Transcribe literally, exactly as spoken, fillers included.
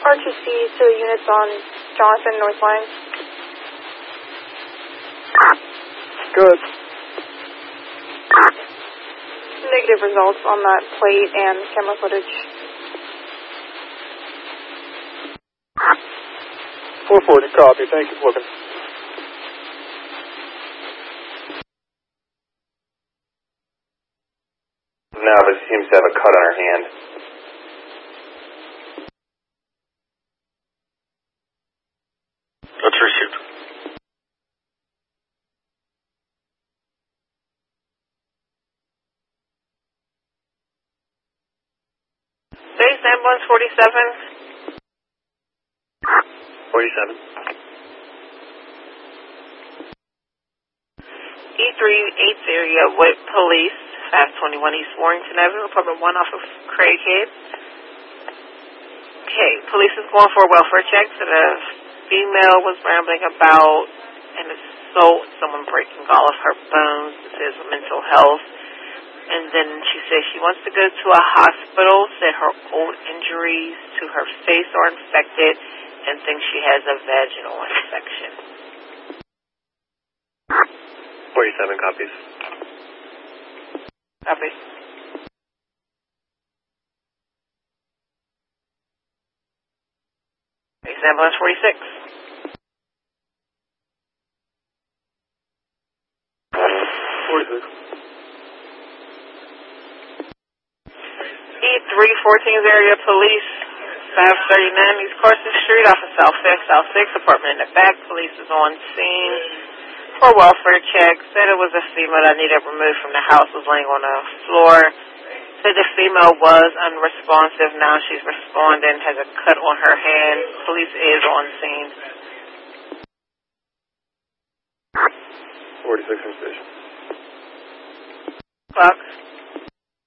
R two C to the units on Jonathan North Line. Good. Negative results on that plate and camera footage. four forty, copy. Thank you for looking. Now, but seems to have a cut on her hand. That's received. Base ambulance forty-seven. forty-seven. E three eighty area with police. five twenty-one East Warrington Avenue, apartment one off of Craighead. Okay, police is going for a welfare check. So the female was rambling about an assault, someone breaking all of her bones. This is mental health. And then she says she wants to go to a hospital, said her old injuries to her face are infected, and thinks she has a vaginal infection. forty-seven copies. Copy. Base ambulance forty-six. forty-six. E three fourteen's area police, five thirty-nine East Carson Street, off of South fifth, South sixth, apartment in the back. Police is on scene for welfare check. Said it was a female that needed removed from the house, was laying on the floor. Said the female was unresponsive. Now she's responding, has a cut on her hand. Police is on scene. forty-six in station. Clock.